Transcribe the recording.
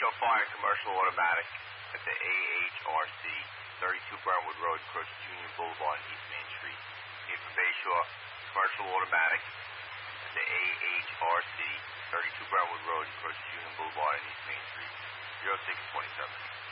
show fire commercial automatic at the AHRC, 32 Brentwood Road, across Union Boulevard, East Main Street. Here for Bayshore, commercial automatic at the AHRC, 32 Brentwood Road, across Union Boulevard, East Main Street, 0627.